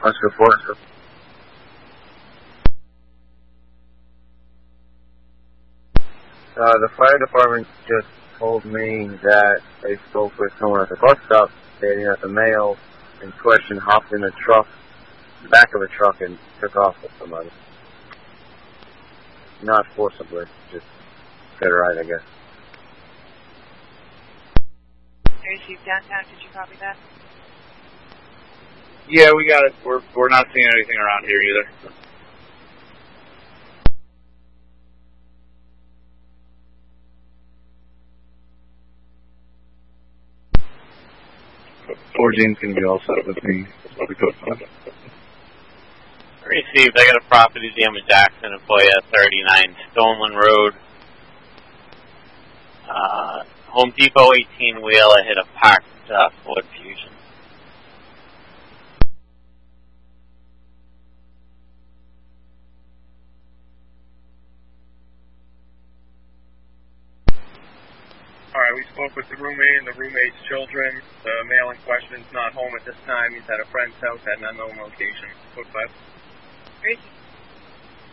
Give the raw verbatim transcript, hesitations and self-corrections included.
Oscar four. Uh, the fire department just told me that they spoke with someone at the bus stop stating that the male in question hopped in a truck, the back of a truck, and took off with somebody. Not forcibly, just get it right, I guess. Area Chief Downtown, did you copy that? Yeah, we got it. We're we're not seeing anything around here either. Fourteen's gonna be all set with me. We go fun. Received. I got a property damage accident at Boya thirty-nine Stoneland Road. Uh, Home Depot eighteen wheeler hit a parked uh, Ford Fusion. All right, we spoke with the roommate and the roommate's children. The male in question is not home at this time. He's at a friend's house at an unknown location. Code five. Area Chief